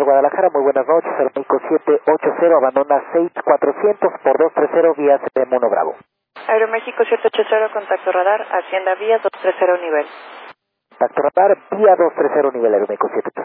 Guadalajara, muy buenas noches, Aeroméxico 780, abandona 6400 por 230 vía CM1 Bravo. Aeroméxico 780, contacto radar, Hacienda vía 230 nivel. Contacto radar, vía 230 nivel, Aeroméxico 780.